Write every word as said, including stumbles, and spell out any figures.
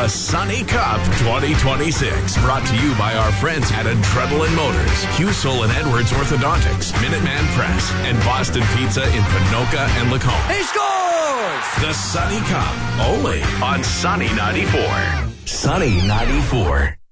The Sunny Cup twenty twenty-six. Brought to you by our friends at Adrenaline Motors, Husel and Edwards Orthodontics, Minuteman Press, and Boston Pizza in Panoka and Lacombe. He scores! The Sunny Cup, only on Sunny ninety-four. Sunny ninety-four.